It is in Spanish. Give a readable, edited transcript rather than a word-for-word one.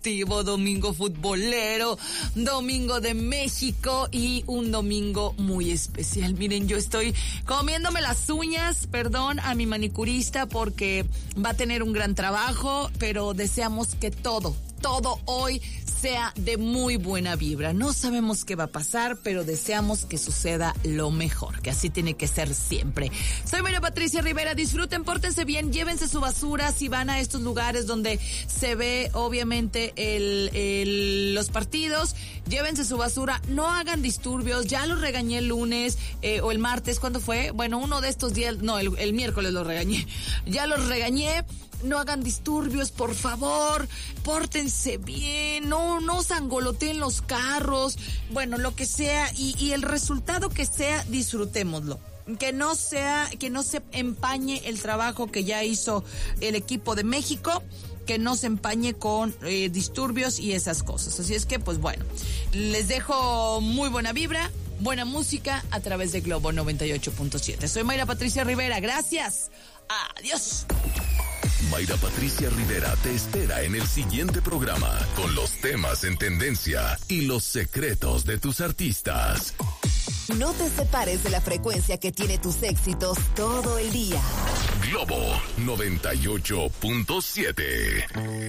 domingo futbolero, domingo de México y un domingo muy especial. Miren, yo estoy comiéndome las uñas, perdón a mi manicurista porque va a tener un gran trabajo, pero deseamos que todo hoy sea de muy buena vibra. No sabemos qué va a pasar, pero deseamos que suceda lo mejor, que así tiene que ser siempre. Soy María Patricia Rivera, disfruten, pórtense bien, llévense su basura si van a estos lugares donde se ve obviamente los partidos, llévense su basura, no hagan disturbios, ya los regañé el lunes o el martes, ¿cuándo fue? Bueno, uno de estos días, no, el miércoles los regañé, ya los regañé. No hagan disturbios, por favor, pórtense bien, no sangoloteen los carros, bueno, lo que sea, y el resultado que sea, disfrutémoslo. Que no se empañe el trabajo que ya hizo el equipo de México, que no se empañe con disturbios y esas cosas. Así es que, pues bueno, les dejo muy buena vibra, buena música a través de Globo 98.7. Soy Mayra Patricia Rivera, gracias, adiós. Mayra Patricia Rivera te espera en el siguiente programa con los temas en tendencia y los secretos de tus artistas. No te separes de la frecuencia que tiene tus éxitos todo el día. Globo 98.7.